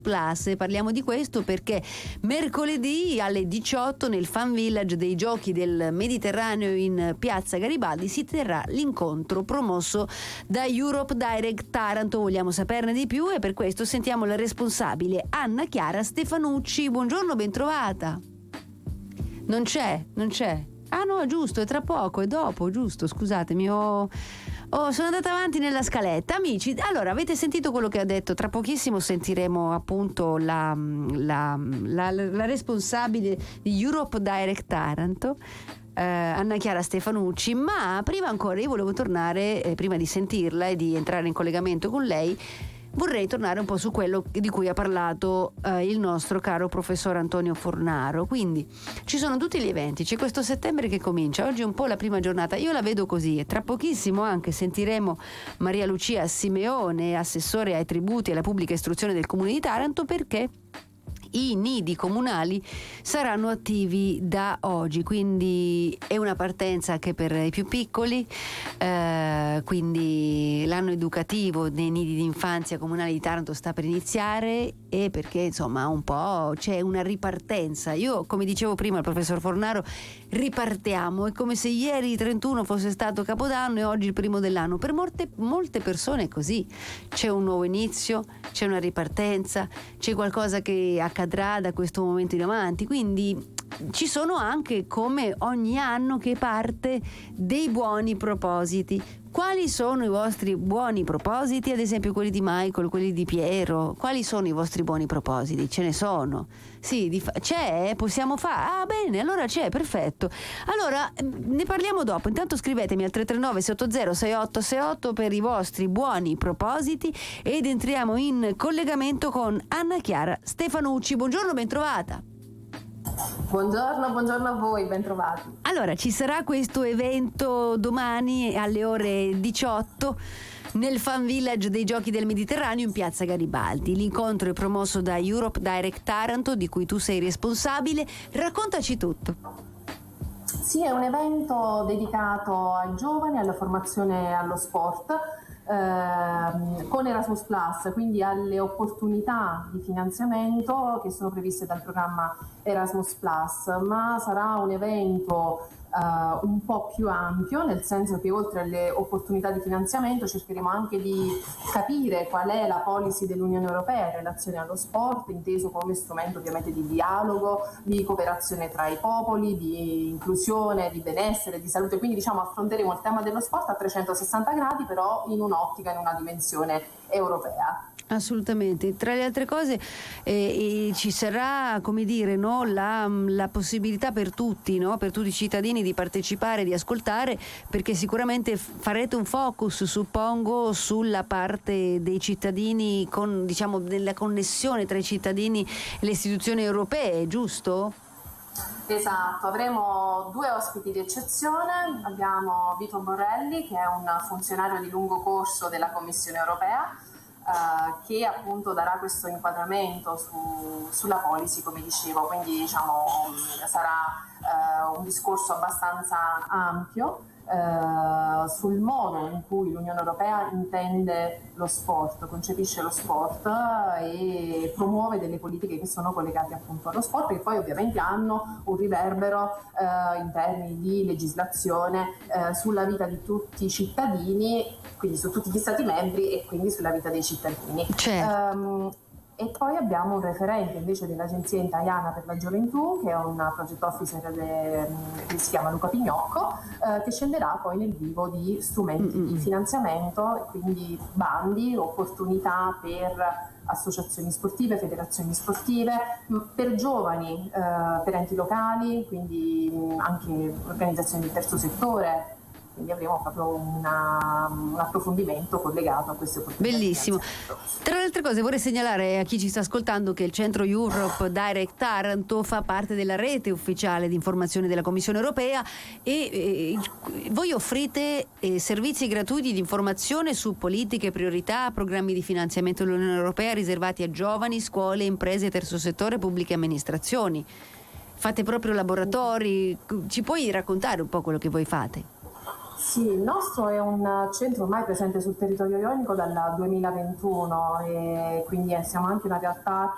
Plus. Parliamo di questo perché mercoledì alle 18 nel Fan Village dei Giochi del Mediterraneo in Piazza Garibaldi si terrà l'incontro promosso da Europe Direct Taranto. Vogliamo saperne di più e per questo sentiamo la responsabile Anna Chiara Stefanucci. Buongiorno, bentrovata. Non c'è. Ah no, giusto, è tra poco, è dopo, giusto, scusatemi, sono andata avanti nella scaletta. Amici, allora avete sentito quello che ha detto? Tra pochissimo sentiremo appunto la responsabile di Europe Direct Taranto, Anna Chiara Stefanucci, ma prima ancora io volevo tornare, prima di sentirla e di entrare in collegamento con lei, vorrei tornare un po' su quello di cui ha parlato il nostro caro professor Antonio Fornaro. Quindi ci sono tutti gli eventi, c'è questo settembre che comincia, oggi è un po' la prima giornata, io la vedo così, e tra pochissimo anche sentiremo Maria Lucia Simeone, assessore ai tributi e alla pubblica istruzione del Comune di Taranto, perché i nidi comunali saranno attivi da oggi, quindi è una partenza anche per i più piccoli, quindi l'anno educativo dei nidi di infanzia comunali di Taranto sta per iniziare, e perché insomma un po' c'è una ripartenza. Io, come dicevo prima al professor Fornaro, ripartiamo, è come se ieri 31 fosse stato Capodanno e oggi il primo dell'anno. Per molte persone è così, c'è un nuovo inizio, c'è una ripartenza, c'è qualcosa che accadrà da questo momento in avanti, quindi ci sono anche, come ogni anno che parte, dei buoni propositi. Quali sono i vostri buoni propositi? Ad esempio quelli di Michael, quelli di Piero. Quali sono i vostri buoni propositi? Ce ne sono? Sì, c'è? Possiamo fare? Ah, bene, allora c'è, perfetto. Allora, ne parliamo dopo. Intanto scrivetemi al 339 680 6868 per i vostri buoni propositi ed entriamo in collegamento con Anna Chiara Stefanucci. Buongiorno, bentrovata. Buongiorno a voi, bentrovati. Allora, ci sarà questo evento domani alle ore 18 nel Fan Village dei Giochi del Mediterraneo in Piazza Garibaldi. L'incontro è promosso da Europe Direct Taranto, di cui tu sei responsabile. Raccontaci tutto. Sì, è un evento dedicato ai giovani, alla formazione allo sport, con Erasmus Plus, quindi alle opportunità di finanziamento che sono previste dal programma Erasmus Plus, ma sarà un evento un po' più ampio, nel senso che oltre alle opportunità di finanziamento cercheremo anche di capire qual è la policy dell'Unione Europea in relazione allo sport, inteso come strumento ovviamente di dialogo, di cooperazione tra i popoli, di inclusione, di benessere, di salute. Quindi affronteremo il tema dello sport a 360 gradi, però in un'ottica, in una dimensione europea. Assolutamente. Tra le altre cose ci sarà, come dire, no, la possibilità per tutti, no, per tutti i cittadini di partecipare, di ascoltare, perché sicuramente farete un focus, suppongo, sulla parte dei cittadini, con, diciamo, della connessione tra i cittadini e le istituzioni europee, giusto? Esatto, avremo due ospiti di eccezione. Abbiamo Vito Borrelli, che è un funzionario di lungo corso della Commissione Europea, che appunto darà questo inquadramento sulla policy, come dicevo, quindi sarà un discorso abbastanza ampio sul modo in cui l'Unione Europea intende lo sport, concepisce lo sport e promuove delle politiche che sono collegate appunto allo sport, che poi ovviamente hanno un riverbero in termini di legislazione sulla vita di tutti i cittadini, quindi su tutti gli stati membri e quindi sulla vita dei cittadini. E poi abbiamo un referente invece dell'Agenzia Italiana per la Gioventù, che è un project officer che si chiama Luca Pignocco, che scenderà poi nel vivo di strumenti di finanziamento, quindi bandi, opportunità per associazioni sportive, federazioni sportive, per giovani, per enti locali, quindi anche organizzazioni del terzo settore. Quindi avremo proprio un approfondimento collegato a queste opportunità. Bellissimo. Tra le altre cose vorrei segnalare a chi ci sta ascoltando che il centro Europe Direct Taranto fa parte della rete ufficiale di informazione della Commissione Europea e voi offrite servizi gratuiti di informazione su politiche, priorità, programmi di finanziamento dell'Unione Europea riservati a giovani, scuole, imprese, terzo settore, pubbliche amministrazioni. Fate proprio laboratori. Ci puoi raccontare un po' quello che voi fate? Sì, il nostro è un centro ormai presente sul territorio ionico dal 2021 e quindi siamo anche una realtà